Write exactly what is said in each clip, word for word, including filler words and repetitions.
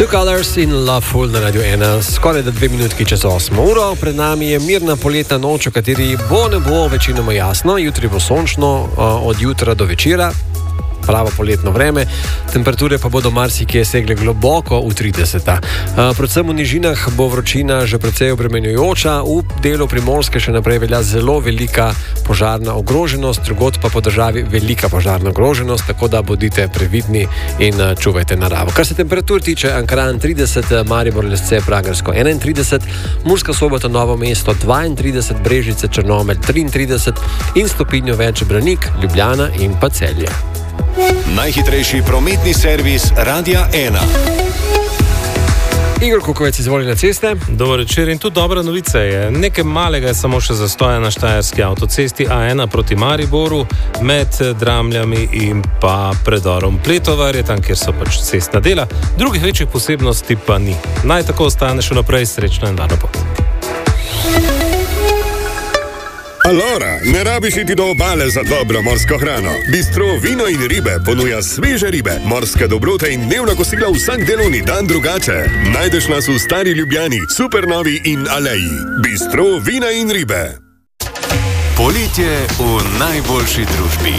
Two Colors in Loveful na Radio ena, skoraj da dve minutki čez osmo uro. Pred nami je mirna poletna noč, v kateri bo ne bo večinoma jasno, jutri bo sončno od jutra do večera. Pravo poletno vreme, temperature pa bodo marsikje segle globoko v trideseta. Predvsem v nižinah bo vročina že precej obremenjujoča, v delu Primorske še naprej velja zelo velika požarna ogroženost, drugod pa po državi velika požarna ogroženost, tako da bodite previdni in čuvajte naravo. Kar se temperatur tiče, Ankaran trideset, Maribor, Lesce, Pragersko enaintrideset, Murska Sobota, Novo mesto dvaintrideset, Brežice, Črnomelj triintrideset in stopinjo več Branik, Ljubljana in pa Celje. Najhitrejši prometni servis Radia ena. Igor Kukovec, izvoli na ceste. Dobar večer in tudi dobra novica je. Nekaj malega je samo še zastoja na štajerski avtocesti A ena proti Mariboru med Dramljami in pa predorom Pletovarje, tam kjer so pač cestna dela. Drugih večjih posebnosti pa ni. Naj tako ostane še naprej srečno in varno pot. Alora, ne rabiš iti do obale za dobro morsko hrano. Bistro Vino in ribe ponuja sveže ribe, morske dobrote in dnevna kosila vsak delovni dan drugače. Najdeš nas v Stari Ljubljani, Supernovi in Aleji. Bistro Vina in ribe. Poletje v najboljši družbi.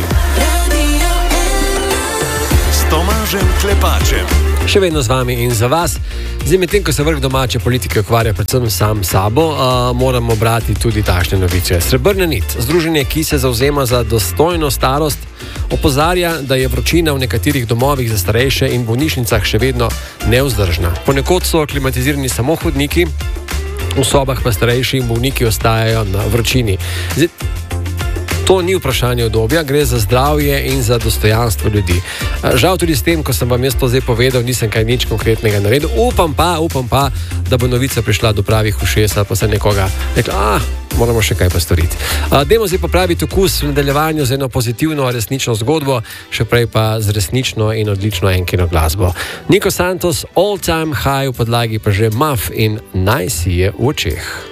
S Tomažem Klepačem. Še vedno z vami in za vas. Zdaj, medtem ko se vrh domače politike ukvarja predvsem sam sabo, uh, moramo brati tudi takšne novice. Srebrna nit, združenje, ki se zavzema za dostojno starost, opozarja, da je vročina v nekaterih domovih za starejše in bolnišnicah še vedno nevzdržna. Ponekod so klimatizirani samo hodniki, v sobah pa starejši in bolniki ostajajo na vročini. Zdaj, to ni vprašanje udobja, gre za zdravje in za dostojanstvo ljudi. Žal tudi s tem, ko sem vam jaz to zdaj povedal, nisem kaj nič konkretnega naredil. Upam pa, upam pa, da bo novica prišla do pravih ušes, pa se nekoga rekla, ah, moramo še kaj pa storiti. Dajmo zdaj popraviti okus v nadaljevanju z eno pozitivno, resnično zgodbo, še prej pa z resnično in odlično enkino glasbo. Niko Santos, All Time High, v podlagi pa že Muff in Naj si je v očeh.